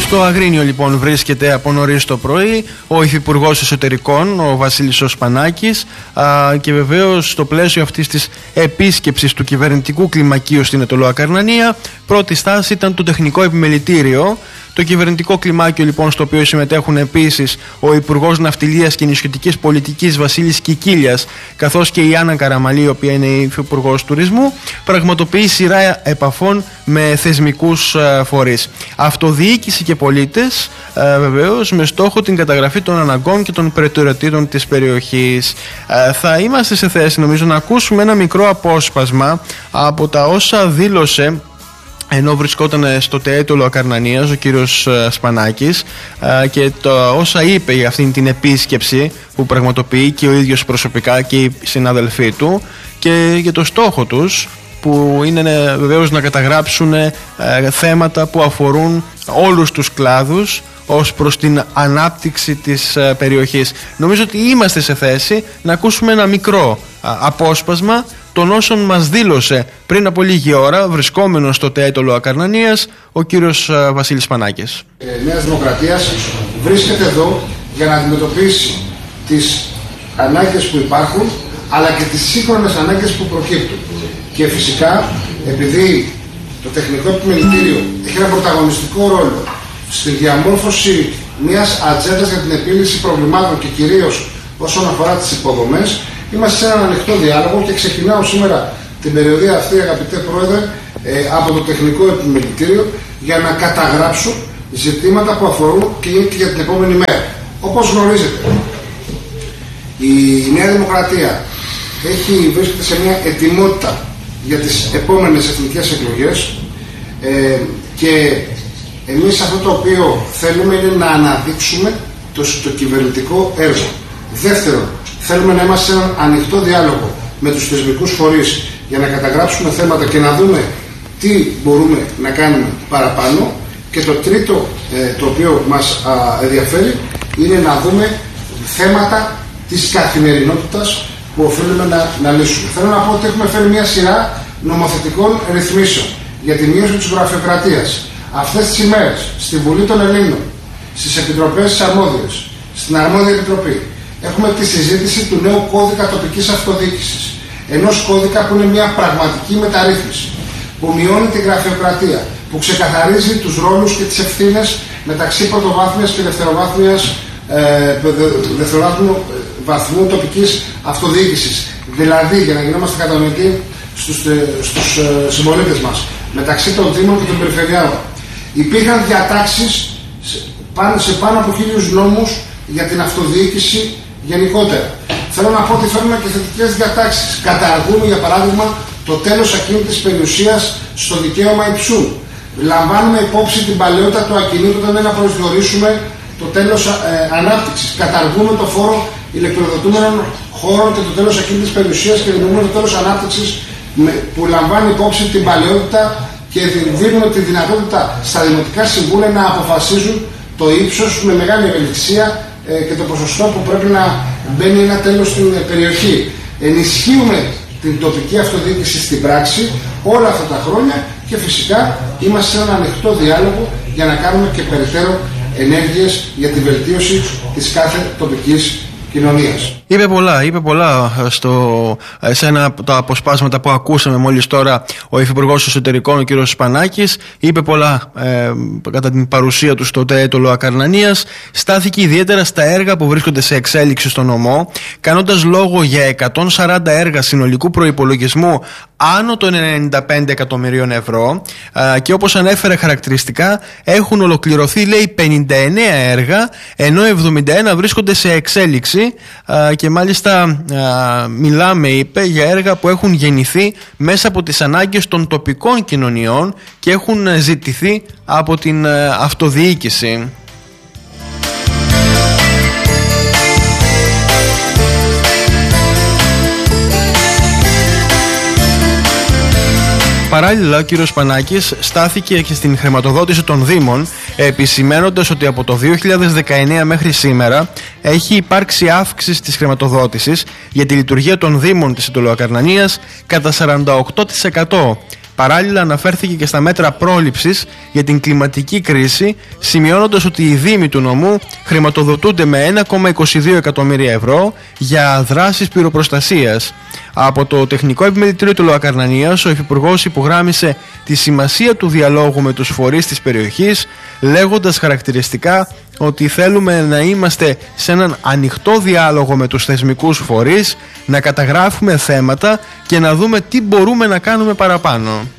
Στο Αγρίνιο λοιπόν βρίσκεται από νωρίς το πρωί ο Υφυπουργός Εσωτερικών, ο Βασίλης ο Σπανάκης, και βεβαίως στο πλαίσιο αυτής της επίσκεψης του κυβερνητικού κλιμακίου στην Αιτωλοακαρνανία, πρώτη στάση ήταν το τεχνικό επιμελητήριο. Το κυβερνητικό κλιμάκιο λοιπόν, στο οποίο συμμετέχουν επίσης ο Υπουργός Ναυτιλίας και Νησιωτικής Πολιτικής Βασίλης Κικίλιας, καθώς και η Άννα Καραμαλή, η οποία είναι η Υφυπουργός Τουρισμού, πραγματοποιεί σειρά επαφών με θεσμικούς φορείς, αυτοδιοίκηση και πολίτες, βεβαίως με στόχο την καταγραφή των αναγκών και των προτεραιοτήτων της περιοχής. Θα είμαστε σε θέση, νομίζω, να ακούσουμε ένα μικρό απόσπασμα από τα όσα δήλωσε ενώ βρισκόταν στο Τεέτολο Ακαρνανίας ο κύριος Σπανάκης, και το όσα είπε για αυτήν την επίσκεψη που πραγματοποιεί και ο ίδιος προσωπικά και οι συναδελφοί του, και για το στόχο τους, που είναι βεβαίως να καταγράψουν θέματα που αφορούν όλους τους κλάδους ως προς την ανάπτυξη της περιοχής. Νομίζω ότι είμαστε σε θέση να ακούσουμε ένα μικρό απόσπασμα των όσων μας δήλωσε πριν από λίγη ώρα, βρισκόμενος στο Τεέτολο Ακαρνανίας, ο κύριος Βασίλης Σπανάκης. Νέας Δημοκρατίας βρίσκεται εδώ για να αντιμετωπίσει τις ανάγκες που υπάρχουν, αλλά και τις σύγχρονες ανάγκες που προκύπτουν. Και φυσικά, επειδή το τεχνικό επιμελητήριο έχει ένα πρωταγωνιστικό ρόλο στη διαμόρφωση μιας ατζέντας για την επίλυση προβλημάτων και κυρίως όσον αφορά τις υποδομές, είμαστε σε έναν ανοιχτό διάλογο και ξεκινάω σήμερα την περιοδία αυτή, αγαπητέ Πρόεδρε, από το τεχνικό επιμελητήριο για να καταγράψω ζητήματα που αφορούν και για την επόμενη μέρα. Όπως γνωρίζετε, η Νέα Δημοκρατία βρίσκεται σε μια ετοιμότητα για τις επόμενες εθνικές εκλογές, και εμείς αυτό το οποίο θέλουμε είναι να αναδείξουμε το κυβερνητικό έργο. Δεύτερον, θέλουμε να είμαστε σε έναν ανοιχτό διάλογο με τους θεσμικούς φορείς για να καταγράψουμε θέματα και να δούμε τι μπορούμε να κάνουμε παραπάνω. Και το τρίτο, το οποίο μας ενδιαφέρει, είναι να δούμε θέματα της καθημερινότητας που οφείλουμε να λύσουμε. Θέλω να πω ότι έχουμε φέρει μια σειρά νομοθετικών ρυθμίσεων για τη μείωση της γραφειοκρατίας. Αυτές τις ημέρες στη Βουλή των Ελλήνων, στις επιτροπές της αρμόδιες, στην αρμόδια επιτροπή, έχουμε τη συζήτηση του νέου κώδικα τοπικής αυτοδιοίκησης. Ενός κώδικα που είναι μια πραγματική μεταρρύθμιση, που μειώνει τη γραφειοκρατία, που ξεκαθαρίζει τους ρόλους και τις ευθύνες μεταξύ πρωτοβάθμιας και δευτεροβάθμιου βαθμού τοπικής αυτοδιοίκησης. Δηλαδή, για να γινόμαστε κατανοητοί στους συμπολίτες μας, μεταξύ των Δήμων και των Περιφερειών, υπήρχαν διατάξεις σε πάνω από 1.000 νόμους για την αυτοδιοίκηση γενικότερα. Θέλω να πω ότι φέρνουμε και θετικές διατάξεις. Καταργούμε, για παράδειγμα, το τέλος ακίνητης περιουσίας στο δικαίωμα υψού. Λαμβάνουμε υπόψη την παλαιότητα του ακινήτου όταν δεν προσδιορίσουμε το τέλος ανάπτυξης. Καταργούμε το φόρο ηλεκτροδοτούμενων χώρων και το τέλος ακίνητης περιουσίας και δημιουργούμε το τέλος ανάπτυξης που λαμβάνει υπόψη την παλαιότητα, και δίνουμε τη δυνατότητα στα δημοτικά συμβούλια να αποφασίζουν το ύψος με μεγάλη ευελιξία και το ποσοστό που πρέπει να μπαίνει ένα τέλος στην περιοχή. Ενισχύουμε την τοπική αυτοδιοίκηση στην πράξη όλα αυτά τα χρόνια και φυσικά είμαστε σε έναν ανοιχτό διάλογο για να κάνουμε και περαιτέρω ενέργειες για τη βελτίωση της κάθε τοπικής κοινωνίας. Είπε πολλά σε ένα από τα αποσπάσματα που ακούσαμε μόλις τώρα ο Υφυπουργός Εσωτερικών, ο κ. Σπανάκης. Είπε πολλά κατά την παρουσία του στο Τεέτολο Ακαρνανίας. Στάθηκε ιδιαίτερα στα έργα που βρίσκονται σε εξέλιξη στο νομό, κάνοντας λόγο για 140 έργα συνολικού προϋπολογισμού άνω των 95 εκατομμυρίων ευρώ, και όπως ανέφερε χαρακτηριστικά, έχουν ολοκληρωθεί, λέει, 59 έργα, ενώ 71 βρίσκονται σε εξέλιξη, και μάλιστα μιλάμε, είπε, για έργα που έχουν γεννηθεί μέσα από τις ανάγκες των τοπικών κοινωνιών και έχουν ζητηθεί από την αυτοδιοίκηση. Παράλληλα, ο κύριος Σπανάκης στάθηκε και στην χρηματοδότηση των Δήμων, επισημαίνοντας ότι από το 2019 μέχρι σήμερα έχει υπάρξει αύξηση της χρηματοδότησης για τη λειτουργία των Δήμων της Αιτωλοακαρνανίας κατά 48%. Παράλληλα αναφέρθηκε και στα μέτρα πρόληψης για την κλιματική κρίση, σημειώνοντας ότι οι δήμοι του νομού χρηματοδοτούνται με 1,22 εκατομμύρια ευρώ για δράσεις πυροπροστασίας. Από το Τεχνικό Επιμελητήριο του Λοακαρνανίας, ο Υφυπουργός υπογράμμισε τη σημασία του διαλόγου με τους φορείς της περιοχής, λέγοντας χαρακτηριστικά ότι θέλουμε να είμαστε σε έναν ανοιχτό διάλογο με τους θεσμικούς φορείς, να καταγράφουμε θέματα και να δούμε τι μπορούμε να κάνουμε παραπάνω.